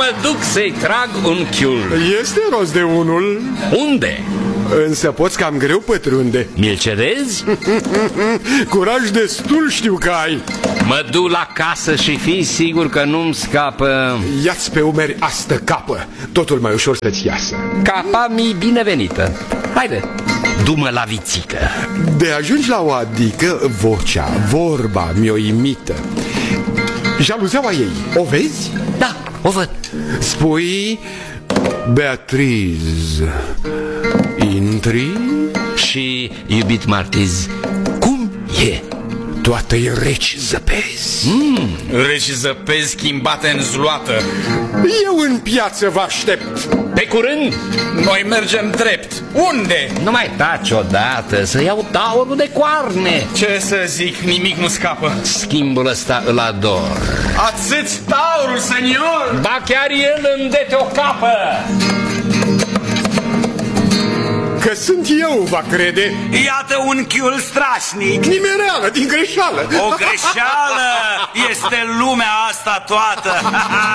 mă duc să-i trag unchiul. Este rost de unul. Unde? Însă poți cam greu pătrunde. Mi-l cedezi? Curaj destul știu că ai. Mă duc la casă și fii sigur că nu-mi scapă. Ia-ți pe umeri astă capă. Totul mai ușor să-ți iasă. Capa mi binevenită. Haide, du-mă la vițică. De ajungi la o adică, vocea, vorba mi-o imită. Jaluzeaua ei, o vezi? Da, o văd. Spui: Beatriz, intri? Și, iubit martiz, cum e? Toată-i reci zăpezi. Reci zăpezi schimbate în zloată. Eu în piață vă aștept. Pe curând? Noi mergem drept. Unde? Nu mai taci odată, să iau taurul de coarne. Ce să zic, nimic nu scapă. Schimbul ăsta îl ador. Atâți taurul, senior! Ba chiar el îndete o capă. Că sunt eu, va crede. Iată unchiul strașnic. Nimereală, din greșeală. O greșeală este lumea asta toată.